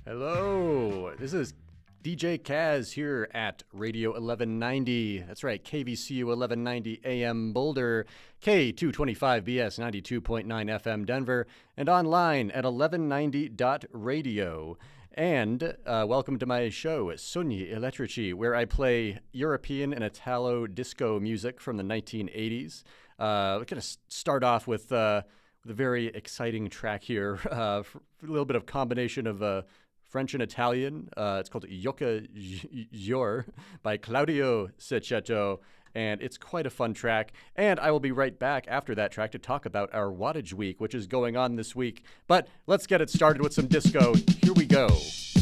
Hello, this is DJ Kaz here at Radio 1190. That's right, KVCU 1190 AM Boulder, K225BS 92.9 FM Denver, and online at 1190.radio. And welcome to my show, Sogni Elettrici, where I play European and Italo disco music from the 1980s. We're going to start off with a very exciting track here, a little bit of combination of French and Italian. It's called Yoka Jor by Claudio Cecchetto, and it's quite a fun track. And I will be right back after that track to talk about our Wattage Week, which is going on this week. But let's get it started with some disco. Here we go.